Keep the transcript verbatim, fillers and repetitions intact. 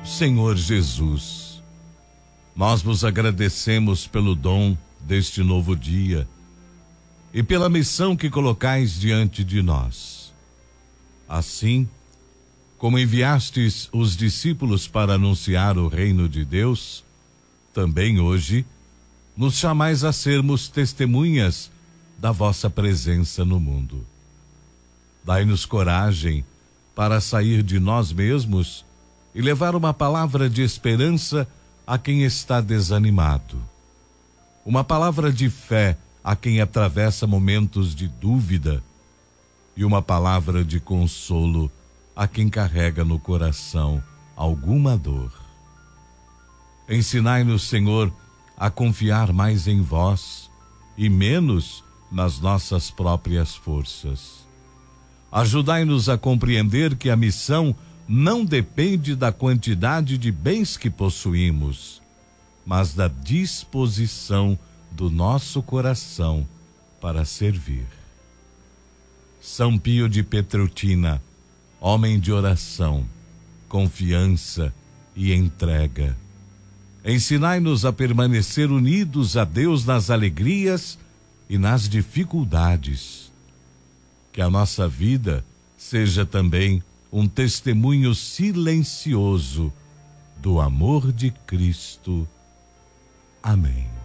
Senhor Jesus, nós vos agradecemos pelo dom deste novo dia e pela missão que colocais diante de nós. Assim, como enviastes os discípulos para anunciar o reino de Deus, também hoje nos chamais a sermos testemunhas da vossa presença no mundo. Dai-nos coragem para sair de nós mesmos e levar uma palavra de esperança a quem está desanimado. Uma palavra de fé a quem atravessa momentos de dúvida e uma palavra de consolo a quem carrega no coração alguma dor. Ensinai-nos, Senhor, a confiar mais em vós e menos nas nossas próprias forças. Ajudai-nos a compreender que a missão não depende da quantidade de bens que possuímos, mas da disposição do nosso coração para servir. São Pio de Petreutina, homem de oração, confiança e entrega, ensinai-nos a permanecer unidos a Deus nas alegrias e nas dificuldades. Que a nossa vida seja também um testemunho silencioso do amor de Cristo. Amém.